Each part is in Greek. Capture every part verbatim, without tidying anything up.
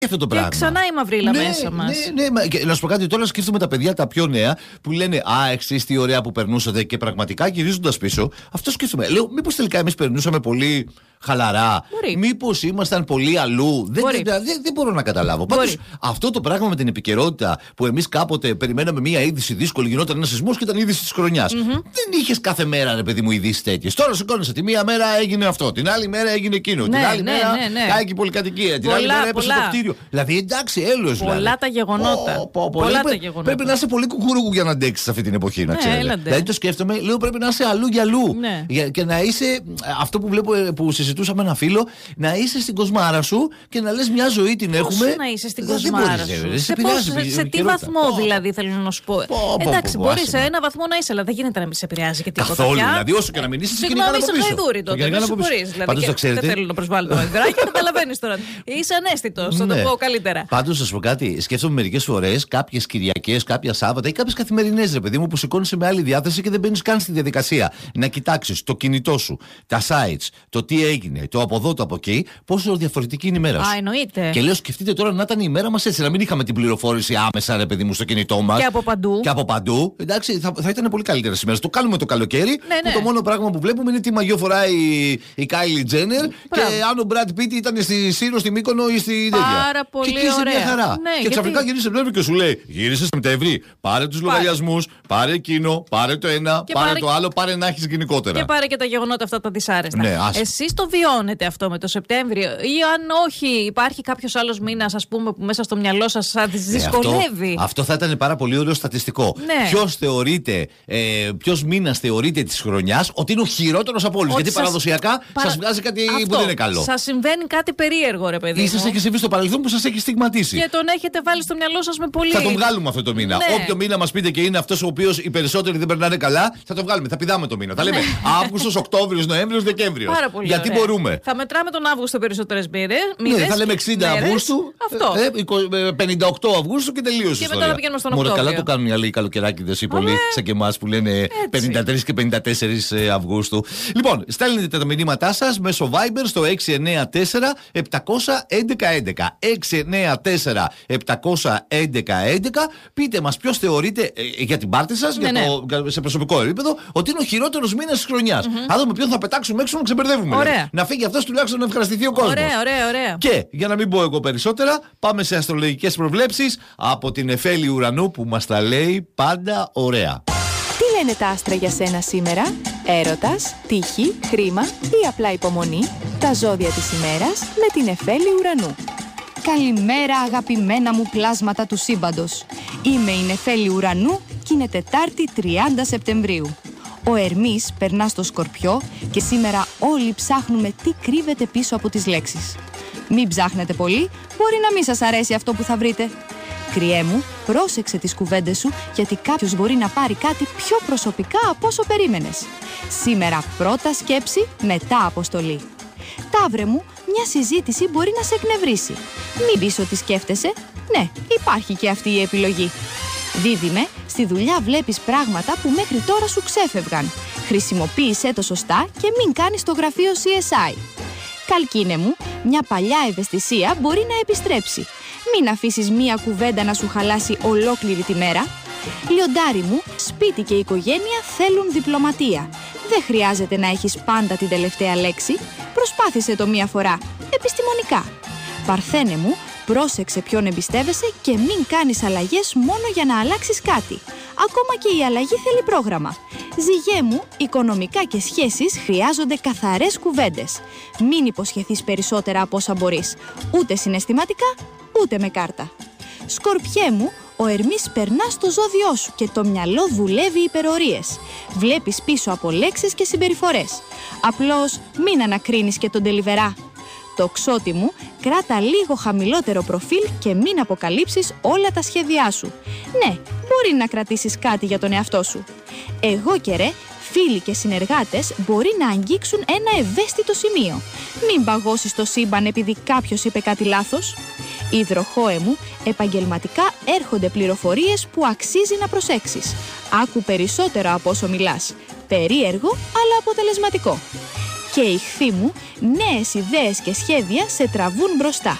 αυτό το πράγμα. Και ξανά η μαυρίλα ναι, μέσα μας. Ναι, ναι, και να σου πω κάτι, τώρα σκέφτομαι τα παιδιά τα πιο νέα που λένε «Α, εσείς τι ωραία που περνούσατε», και πραγματικά γυρίζοντας πίσω, αυτό σκέφτομαι. Λέω, μήπως τελικά εμείς περνούσαμε πολύ χαλαρά, μήπως ήμασταν πολύ αλλού. Δεν, δεν, δεν, δεν μπορώ να καταλάβω. Πάντως, αυτό το πράγμα με την επικαιρότητα που εμείς κάποτε περιμέναμε μία είδηση δύσκολη, γινόταν ένα σεισμός και ήταν η είδηση της χρονιάς. Mm-hmm. Δεν είχες κάθε μέρα, ρε παιδί μου, ειδήσεις τέτοιες. Τώρα σηκώνεσαι, τη μία μέρα έγινε αυτό, την άλλη μέρα έγινε εκείνο, ναι, την άλλη ναι, μέρα ναι, ναι. κάηκε η πολυκατοικία, την πολλά, άλλη μέρα έπεσε το κτίριο. Δηλαδή, εντάξει, έλεος. Πολλά δηλαδή. τα γεγονότα. Πω, πω, πω. Πολλά δηλαδή, τα γεγονότα. Πρέπει να είσαι πολύ κουκουρούκου για να αντέξεις αυτή την εποχή, να ναι, ξέρετε. Έλαντε. Δηλαδή, το σκέφτομαι, λέω πρέπει να είσαι αλλού για αλλού. Ναι. Για, και να είσαι, αυτό που βλέπω που συζητούσαμε ένα φίλο, να είσαι στην κοσμάρα σου και να λες μια ζωή την έχουμε. Πώς να είσαι στην κοσμάρα σου. Σε, πώς, σε, σε τι βαθμό oh. δηλαδή θέλω να σου πω. Oh, oh, εντάξει, oh, oh, μπορεί σε ένα βαθμό να είσαι, αλλά δεν γίνεται να μην σε επηρεάζει και τίποτα. Καθόλου. Δηλαδή, όσο και να μην είσαι, σε κοινωνικά από πίσω. Συγγνώμη, είσαι γαϊδούρη τότε. Δεν μπορεί. Πάντως το ξέρετε. Δεν θέλω να προσβάλλω το γαϊδουράκι, καταλαβαίνεις τώρα. Είσαι ανέστητος, θα το πω καλύτερα. Πάντως, να σου πω κάτι. Σκέφτομαι μερικές φορές κάποιες Κυριακές, κάποια Σάββατα ή κάποιες καθημερινές, ρε παιδί μου, που σηκώνεσαι με άλλη διάθεση και δεν μπαίνεις καν στη διαδικασία να κοιτάξεις το κινητό σου, τα sites, το τι έγινε, το από εδώ, το από εκεί, πόσο διαφορετική είναι η μέρα σου. Α, εννοείται. Και λέω, σκεφτείτε τώρα να ήταν η μέρα μας έτσι, να μην είχαμε την πληροφόρηση άμεσα, ρε παιδί μου, στο κινητό μας. Και από παντού. Και από παντού. Εντάξει, θα, θα ήταν πολύ καλύτερα σήμερα. Το κάνουμε το καλοκαίρι. Ναι, ναι. Που το μόνο πράγμα που βλέπουμε είναι τι μαγιό φοράει η Kylie Jenner και αν ο Brad Pitt ήταν στη Σύρο, στη Μύκονο ή στη Δέντια. Πάρα πολύ και εκεί ωραία. μια χαρά. Ναι, και γιατί... ξαφνικά γυρίζει Σεπτέμβριο και σου λέει: Γύρισε Σεπτέμβρη, πάρε τους λογαριασμούς, πάρε εκείνο, πάρε το ένα, πάρε, πάρε το άλλο, πάρε να έχεις γενικότερα. Και πάρε και τα γεγονότα αυτά τα δυσάρεστα. Ναι, εσείς το βιώνετε αυτό με το Σεπτέμβριο, ή αν όχι, υπάρχει κάποιος άλλος μήνας, ας πούμε, που μέσα στο μυαλό σας σας δυσκολεύει. Ε, αυτό, αυτό θα ήταν πάρα πολύ ωραίο στατιστικό. Ναι. Ποιος θεωρείται, ε, ποιος μήνας θεωρείται της χρονιάς ότι είναι ο χειρότερος από όλους. Γιατί σας... παραδοσιακά παρα... σας βγάζει κάτι αυτό, που δεν είναι καλό. Σας συμβαίνει κάτι περίεργο, ρε παιδί. Ή σας έχει συμβεί στο παρελθόν που σας έχει στιγματίσει. Και τον έχετε βάλει στο μυαλό σας με πολύ. Θα τον βγάλουμε αυτό το μήνα. Ναι. Όποιο μήνα μας πείτε και είναι αυτός ο οποίος οι περισσότεροι δεν περνάνε καλά, θα το βγάλουμε. Θα πηδάμε το μήνα. Θα λέμε Αύγουστος, Οκτώβριος, Νοέμβριος, Δεκέμβριος. Πάρα πολύ. Γιατί ωραία. μπορούμε. Θα μετράμε τον Αύγουστο περισσότερες μήνες. Ναι, θα λέμε εξήντα Αυγούστου. Αυτό. Ε, πενήντα οκτώ Αυγούστου και τελείωσε. Και μετά να πηγαίνουμε στον Οκτώβριο. Καλά το κάνουν οι άλλοι καλοκαιράκηδες ή πολλοί σαν και εμάς που λένε πενήντα τρεις και πενήντα τέσσερις Αυγούστου. Λοιπόν, στέλνετε τα μηνύματά σας μέσω Viber στο έξι εννιά τέσσερα επτά ένα ένα έντεκα. έξι εννιά τέσσερα επτά ένα ένα έντεκα. Πείτε μας ποιος θεωρείτε ε, για την πάρτι σας, ναι, για το, ναι. σε προσωπικό επίπεδο, ότι είναι ο χειρότερος μήνας της χρονιάς. Mm-hmm. Θα δούμε ποιον θα πετάξουμε έξω να ξεμπερδεύουμε. Ωραία. Να φύγει αυτός τουλάχιστον να ευχαριστηθεί ο κόσμος. Ωραία, ωραία, ωραία. Και για να μην πω εγώ περισσότερα, πάμε σε αστρολογικές προβλέψεις από την Εφέλη Ουρανού που μας τα λέει πάντα ωραία. Τι λένε τα άστρα για σένα σήμερα? Έρωτας, τύχη, χρήμα ή απλά υπομονή? Τα ζώδια της ημέρας με την Εφέλη Ουρανού. Καλημέρα αγαπημένα μου πλάσματα του σύμπαντος. Είμαι η Νεφέλη Ουρανού και είναι Τετάρτη τριάντα Σεπτεμβρίου. Ο Ερμής περνά στο Σκορπιό και σήμερα όλοι ψάχνουμε τι κρύβεται πίσω από τις λέξεις. Μην ψάχνετε πολύ, μπορεί να μην σας αρέσει αυτό που θα βρείτε. Κριέ μου, πρόσεξε τις κουβέντες σου, γιατί κάποιος μπορεί να πάρει κάτι πιο προσωπικά από όσο περίμενες. Σήμερα πρώτα σκέψη, μετά αποστολή. Ταύρε μου, μια συζήτηση μπορεί να σε εκνευρίσει. Μην πεις ότι σκέφτεσαι. Ναι, υπάρχει και αυτή η επιλογή. Δίδυμε, στη δουλειά βλέπεις πράγματα που μέχρι τώρα σου ξέφευγαν. Χρησιμοποίησέ το σωστά και μην κάνεις το γραφείο σι ες άι. Καλκίνε μου, μια παλιά ευαισθησία μπορεί να επιστρέψει. Μην αφήσεις μία κουβέντα να σου χαλάσει ολόκληρη τη μέρα. Λιοντάρι μου, σπίτι και οικογένεια θέλουν διπλωματία. Δεν χρειάζεται να έχεις πάντα την τελευταία λέξη. Προσπάθησε το μία φορά, επιστημονικά. Παρθένε μου, πρόσεξε ποιον εμπιστεύεσαι και μην κάνεις αλλαγές μόνο για να αλλάξεις κάτι. Ακόμα και η αλλαγή θέλει πρόγραμμα. Ζυγέ μου, οικονομικά και σχέσεις χρειάζονται καθαρές κουβέντες. Μην υποσχεθείς περισσότερα από όσα μπορείς. Ούτε συναισθηματικά, ούτε με κάρτα. Σκορπιέ μου, ο Ερμής περνά στο ζώδιό σου και το μυαλό δουλεύει υπερορίες. Βλέπεις πίσω από λέξεις και συμπεριφορές. Απλώς μην ανακρίνεις και τον τελιβερά. Τοξότη μου, κράτα λίγο χαμηλότερο προφίλ και μην αποκαλύψεις όλα τα σχέδιά σου. Ναι, μπορεί να κρατήσεις κάτι για τον εαυτό σου. Εγώ και ρε, φίλοι και συνεργάτες μπορεί να αγγίξουν ένα ευαίσθητο σημείο. Μην παγώσεις το σύμπαν επειδή κάποιος είπε κάτι λάθος. Υδροχόε μου, επαγγελματικά έρχονται πληροφορίες που αξίζει να προσέξεις. Άκου περισσότερο από όσο μιλάς. Περίεργο, αλλά αποτελεσματικό. Και Ιχθύ μου, νέες ιδέες και σχέδια σε τραβούν μπροστά.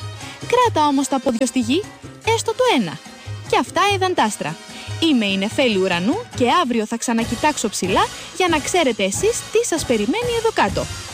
Κράτα όμως τα πόδια στη γη, έστω το ένα. Και αυτά είδαν τ' άστρα. Είμαι η Νεφέλη Ουρανού και αύριο θα ξανακοιτάξω ψηλά για να ξέρετε εσείς τι σας περιμένει εδώ κάτω.